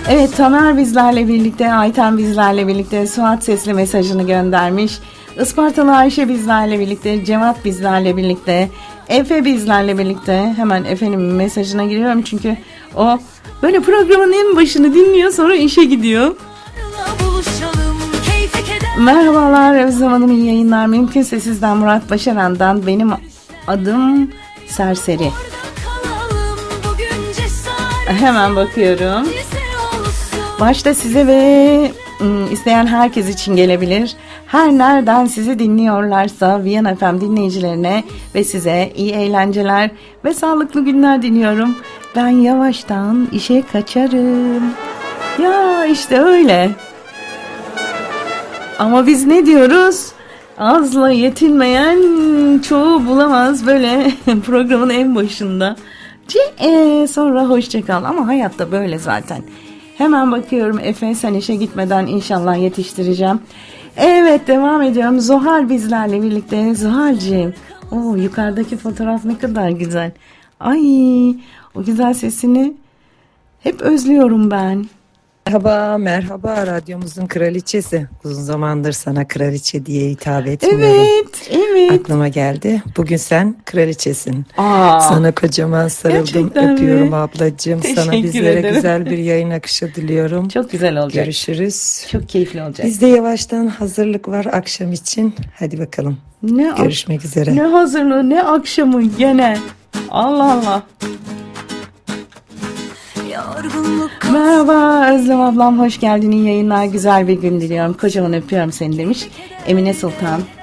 Evet, Tamer bizlerle birlikte, Ayten bizlerle birlikte, Suat sesli mesajını göndermiş. Ispartalı Ayşe bizlerle birlikte, Cevat bizlerle birlikte, Efe bizlerle birlikte. Hemen Efe'nin mesajına giriyorum çünkü o böyle programın en başını dinliyor, sonra işe gidiyor. Merhabalar Özlem Hanım, iyi yayınlar. Mümkünse sizden Murat Başaran'dan, benim adım Serseri. Hemen bakıyorum. Başta size ve isteyen herkes için gelebilir. Her nereden sizi dinliyorlarsa Viyana FM dinleyicilerine ve size iyi eğlenceler ve sağlıklı günler diliyorum. Ben yavaştan işe kaçarım. Ya işte öyle. Ama biz ne diyoruz? Azla yetinmeyen çoğu bulamaz, böyle programın en başında. Sonra hoşça kal. Ama hayatta böyle zaten. Hemen bakıyorum Efe, sen işe gitmeden inşallah yetiştireceğim. Evet, devam ediyorum. Zuhal bizlerle birlikte. Zuhal'cığım. Oo, yukarıdaki fotoğraf ne kadar güzel. Ay, o güzel sesini hep özlüyorum ben. Merhaba radyomuzun kraliçesi. Uzun zamandır sana kraliçe diye hitap etmiyorum. Evet. Aklıma geldi. Bugün sen kraliçesin. Sana kocaman sarıldım. Gerçekten öpüyorum mi? ablacığım. Teşekkür Sana bizlere ederim. güzel bir yayın akışı diliyorum. Çok güzel olacak. Görüşürüz. Çok keyifli olacak. Bizde yavaştan hazırlık var akşam için. Hadi bakalım. Görüşmek üzere. Ne hazırlığı, ne akşamı gene. Allah Allah. Merhaba Özlem ablam, hoş geldin, iyi yayınlar, güzel bir gün diliyorum, kocaman öpüyorum seni demiş Emine Sultan.